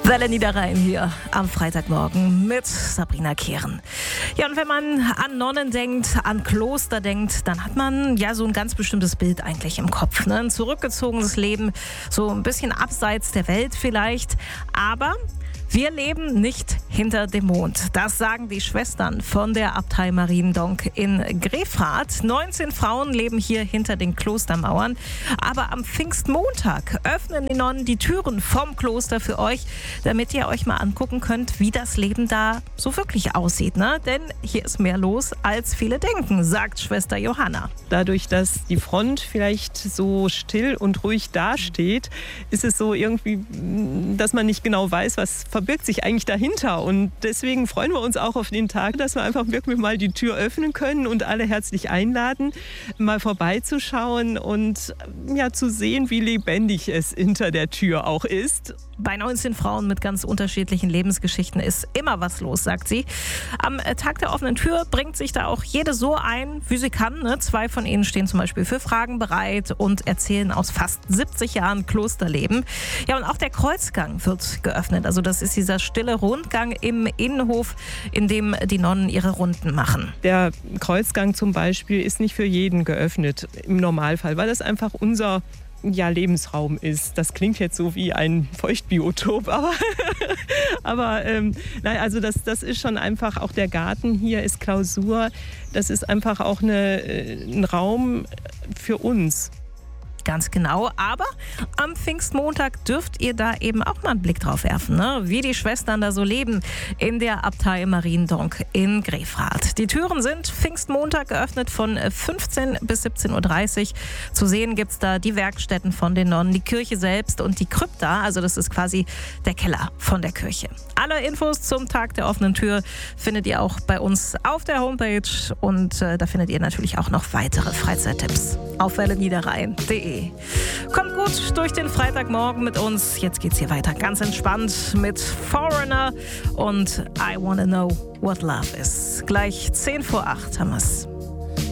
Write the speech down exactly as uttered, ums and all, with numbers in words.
Welle Niederrhein hier am Freitagmorgen mit Sabrina Kehren. Ja, und wenn man an Nonnen denkt, an Kloster denkt, dann hat man ja so ein ganz bestimmtes Bild eigentlich im Kopf. Ne? Ein zurückgezogenes Leben, so ein bisschen abseits der Welt vielleicht. Aber wir leben nicht hinter dem Mond. Das sagen die Schwestern von der Abtei Mariendonk in Grefrath. neunzehn Frauen leben hier hinter den Klostermauern. Aber am Pfingstmontag öffnen die Nonnen die Türen vom Kloster für euch, damit ihr euch mal angucken könnt, wie das Leben da so wirklich aussieht. Ne? Denn hier ist mehr los, als viele denken, sagt Schwester Johanna. Dadurch, dass die Front vielleicht so still und ruhig dasteht, ist es so irgendwie, dass man nicht genau weiß, was verbirgt sich eigentlich dahinter. Und deswegen freuen wir uns auch auf den Tag, dass wir einfach wirklich mal die Tür öffnen können und alle herzlich einladen, mal vorbeizuschauen und ja, zu sehen, wie lebendig es hinter der Tür auch ist. Bei neunzehn Frauen mit ganz unterschiedlichen Lebensgeschichten ist immer was los, sagt sie. Am Tag der offenen Tür bringt sich da auch jede so ein, wie sie kann. Ne? Zwei von ihnen stehen zum Beispiel für Fragen bereit und erzählen aus fast siebzig Jahren Klosterleben. Ja, und auch der Kreuzgang wird geöffnet. Also das ist dieser stille Rundgang im Innenhof, in dem die Nonnen ihre Runden machen. Der Kreuzgang zum Beispiel ist nicht für jeden geöffnet im Normalfall, weil das einfach unser ja, Lebensraum ist. Das klingt jetzt so wie ein Feuchtbiotop, aber, aber ähm, nein, also das, das ist schon einfach, auch der Garten hier ist Klausur, das ist einfach auch eine, ein Raum für uns. Ganz genau, aber am Pfingstmontag dürft ihr da eben auch mal einen Blick drauf werfen, ne? Wie die Schwestern da so leben in der Abtei Mariendonk in Grefrath. Die Türen sind Pfingstmontag geöffnet von fünfzehn bis siebzehn Uhr dreißig. Zu sehen gibt es da die Werkstätten von den Nonnen, die Kirche selbst und die Krypta, also das ist quasi der Keller von der Kirche. Alle Infos zum Tag der offenen Tür findet ihr auch bei uns auf der Homepage und äh, da findet ihr natürlich auch noch weitere Freizeittipps auf welle niederrhein punkt de. Kommt gut durch den Freitagmorgen mit uns. Jetzt geht's hier weiter ganz entspannt mit Foreigner und I Wanna Know What Love Is. Gleich zehn vor acht haben wir's.